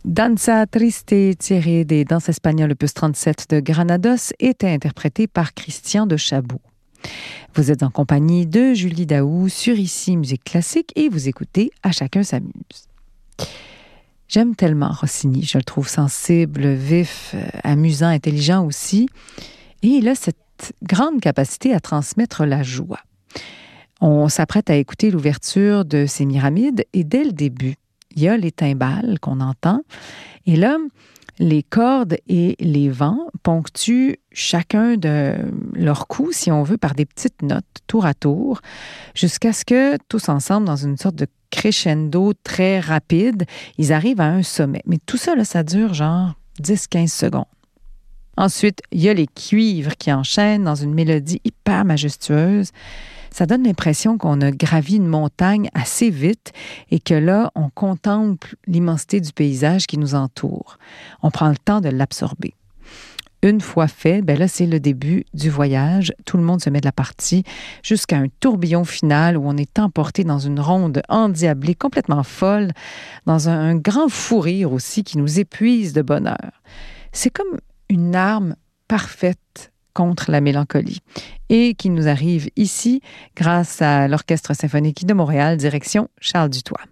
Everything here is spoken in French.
Danza Triste, tiré des Danses espagnoles opus 37 de Granados, était interprété par Christian de Chabot. Vous êtes en compagnie de Julie Daou sur Ici Musique Classique et vous écoutez À chacun s'amuse. J'aime tellement Rossini, je le trouve sensible, vif, amusant, intelligent aussi. Et il a cette grande capacité à transmettre la joie. On s'apprête à écouter l'ouverture de Sémiramis et dès le début, il y a les timbales qu'on entend. Et là, les cordes et les vents ponctuent chacun de leurs coups, si on veut, par des petites notes, tour à tour, jusqu'à ce que, tous ensemble, dans une sorte de crescendo très rapide, ils arrivent à un sommet. Mais tout ça, là, ça dure genre 10-15 secondes. Ensuite, il y a les cuivres qui enchaînent dans une mélodie hyper majestueuse. Ça donne l'impression qu'on a gravi une montagne assez vite et que là, on contemple l'immensité du paysage qui nous entoure. On prend le temps de l'absorber. Une fois fait, ben là, c'est le début du voyage. Tout le monde se met de la partie jusqu'à un tourbillon final où on est emporté dans une ronde endiablée, complètement folle, dans un grand fou rire aussi qui nous épuise de bonheur. C'est comme une arme parfaite contre la mélancolie et qui nous arrive ici grâce à l'Orchestre symphonique de Montréal, direction Charles Dutoit.